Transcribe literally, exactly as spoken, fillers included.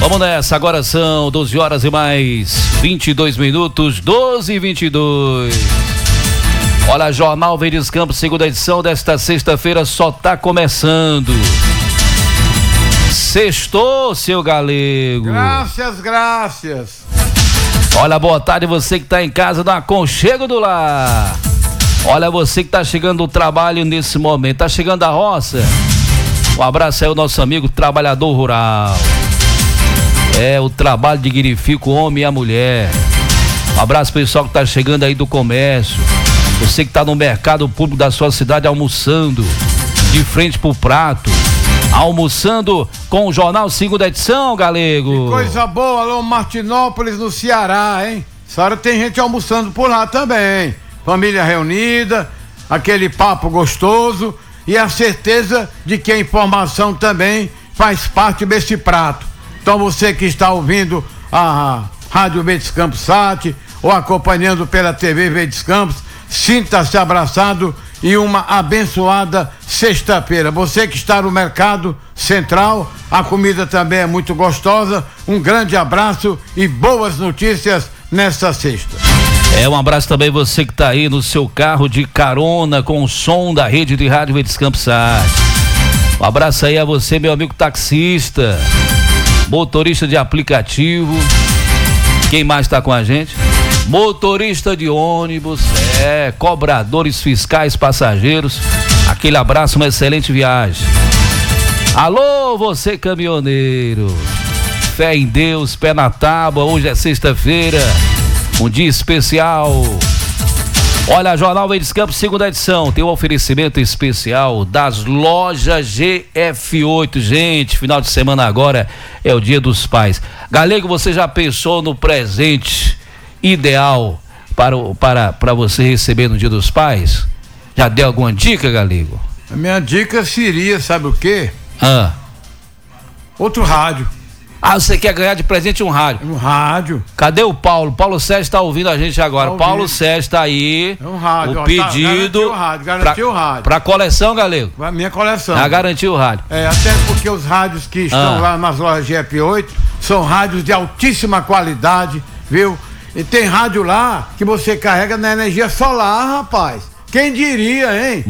Vamos nessa, agora são doze horas e mais vinte e dois minutos, doze e vinte e dois. Olha, Jornal Verdes Campos, segunda edição desta sexta-feira só tá começando. Sextou, seu galego. Graças, graças. Olha, boa tarde você que tá em casa no aconchego do lar. Olha, você que tá chegando do trabalho nesse momento, tá chegando da roça. Um abraço aí ao nosso amigo trabalhador rural. É, o trabalho dignifica o homem e a mulher. Um abraço pessoal que tá chegando aí do comércio. Você que tá no mercado público da sua cidade almoçando, de frente pro prato. Almoçando com o Jornal segunda edição, galego. Que coisa boa, alô Martinópolis no Ceará, hein? Essa hora tem gente almoçando por lá também. Família reunida, aquele papo gostoso e a certeza de que a informação também faz parte desse prato. Então você que está ouvindo a Rádio Verdes Campos Sat ou acompanhando pela T V Verdes Campos, sinta-se abraçado e uma abençoada sexta-feira. Você que está no Mercado Central, a comida também é muito gostosa. Um grande abraço e boas notícias nesta sexta. É, um abraço também você que está aí no seu carro de carona com o som da rede de rádio Verdes Campos Sat. Um abraço aí a você, meu amigo taxista, motorista de aplicativo. Quem mais está com a gente? Motorista de ônibus, é, cobradores fiscais, passageiros. Aquele abraço, uma excelente viagem. Alô, você caminhoneiro. Fé em Deus, pé na tábua. Hoje é sexta-feira, um dia especial. Olha, Jornal Verdes Campos, segunda edição, tem um oferecimento especial das lojas G F oito. Gente, final de semana agora é o Dia dos Pais. Galego, você já pensou no presente ideal para, para, para você receber no Dia dos Pais? Já deu alguma dica, Galego? A minha dica seria, sabe o quê? Ah. Outro rádio. Ah, você quer ganhar de presente um rádio? Um rádio. Cadê o Paulo? Paulo Sérgio está ouvindo a gente agora. Tá Paulo Sérgio está aí. É um rádio. O ó, pedido. Tá, garantiu o rádio, garantiu pra, o rádio. Pra coleção, Galego? A minha coleção. Já garantiu o rádio. É, até porque os rádios que estão Ah. lá nas lojas G F oito são rádios de altíssima qualidade, viu? E tem rádio lá que você carrega na energia solar, rapaz. Quem diria, hein?